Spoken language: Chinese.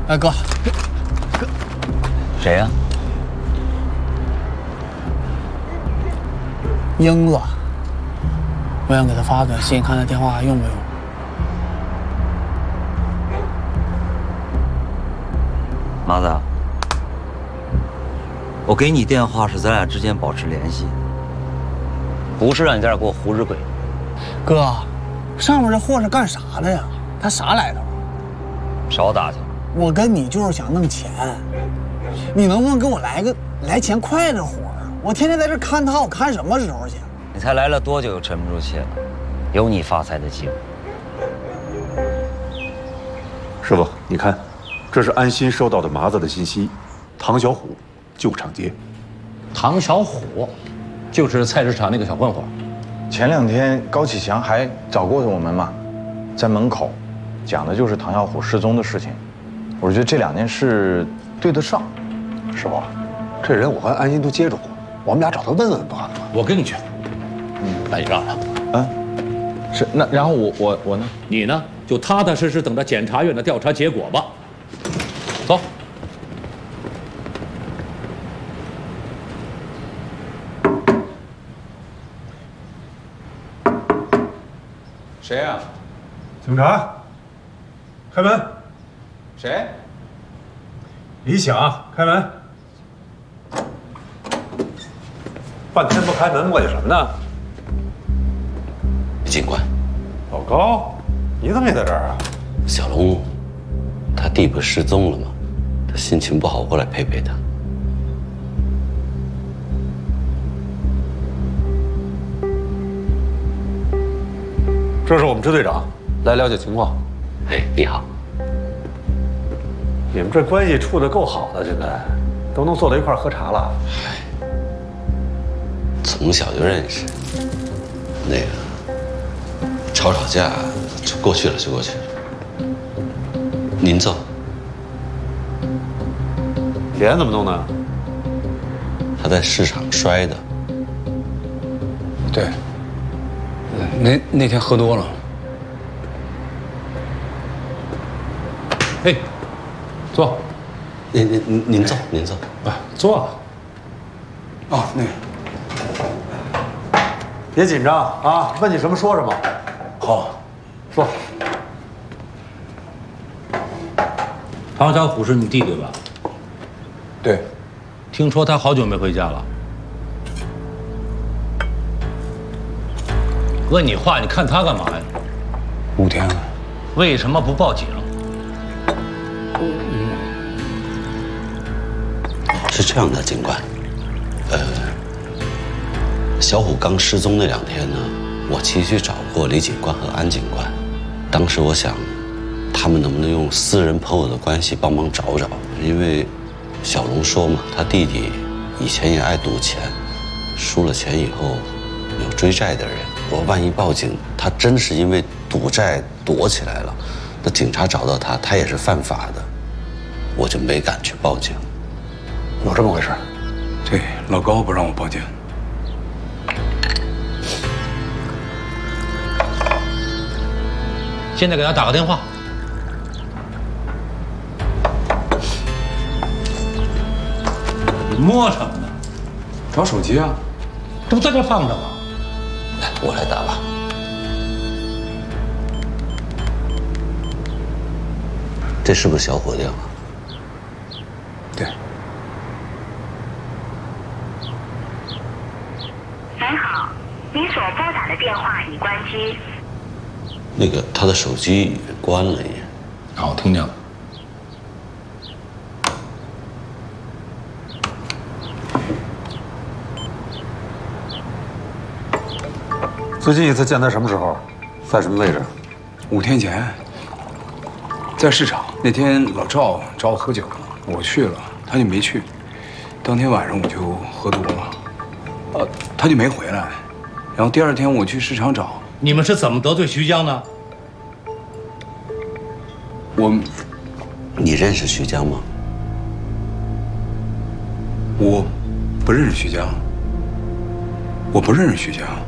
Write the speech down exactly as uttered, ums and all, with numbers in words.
哎哥，哥， 谁呀？ 英子，我想给他发短信，看他电话还用不用。 麻子，我给你电话是咱俩之间保持联系，不是让你在这儿给我胡日鬼。 哥，上面这货是干啥的呀？他啥来头？ 少打听。 我跟你就是想弄钱，你能不能给我来个来钱快的活儿？我天天在这看他，我看什么时候去？ 你才来了多久，沉不住气了？有你发财的机会。 师傅，你看，这是安心收到的麻子的信息，唐小虎旧场街。 唐小虎，就是菜市场那个小混混。 前两天高启强还找过我们嘛，在门口，讲的就是唐小虎失踪的事情。我觉得这两件事对得上。 师傅，这人我和安心都接触过，我们俩找他问问不完了吗？ 我跟你去。嗯，那你让让。 嗯，是那然后我我我呢？ 你呢？就踏踏实实等着检察院的调查结果吧。走。 谁呀？ 警察，开门。 谁？ 李想，开门。半天不开门，磨叽什么呢？ 警官， 老高，你怎么也在这儿啊？ 小龙，他弟不失踪了吗？他心情不好，过来陪陪他。 这是我们支队长，来了解情况。 哎，你好。 你们这关系处得够好的，现在都能坐到一块儿喝茶了。 嗨，从小就认识。那个吵吵架，就过去了，就过去了。您坐。 脸怎么弄的？ 他在市场摔的。 对，那那天喝多了。 哎，坐。 您您您您坐，您坐。 啊，坐。 哦，那个。 别紧张啊，问你什么说什么。 好， 说。 唐小虎是你弟对吧？ 对。 听说他好久没回家了。问你话，你看他干嘛呀？ 五天了。 为什么不报警？ 是这样的，警官，呃，小虎刚失踪那两天呢，我其实去找过李警官和安警官。当时我想，他们能不能用私人朋友的关系帮忙找找？因为小龙说嘛，他弟弟以前也爱赌钱，输了钱以后有追债的人。我万一报警，他真是因为赌债躲起来了，那警察找到他，他也是犯法的，我就没敢去报警。 有这么回事？ 对，老高不让我报警。 现在给他打个电话。你摸什么呢？ 找手机啊， 这不在这放着吗？ 来，我来打吧。这是不是小虎的电话？ 对。 您好，您所拨打的电话已关机。 那个，他的手机关了也。 好，听见了。 最近一次见他什么时候？在什么位置？ 五天前，在市场。那天老赵找我喝酒，我去了，他就没去。当天晚上我就喝多了，呃，他就没回来。然后第二天我去市场找。 你们是怎么得罪徐江呢？ 我， 你认识徐江吗？ 我不认识徐江。我不认识徐江。